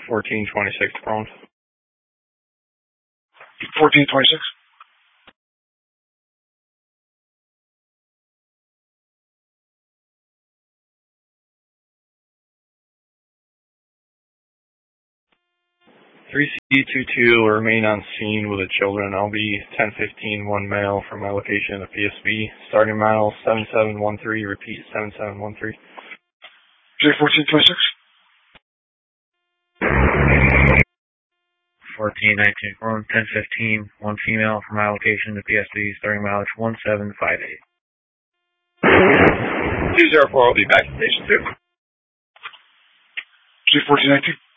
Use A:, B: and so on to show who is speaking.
A: 1426 prone.
B: 1426.
A: Three C22 will remain on scene with the children. I'll be 1015, one male from my location at PSB. Starting mile 7713, repeat 7713.
B: J1426.
C: 1419 prone, 1015, one female from my location to PSB, starting mileage 1758.
A: 204 will be back to station 2.
B: J1419.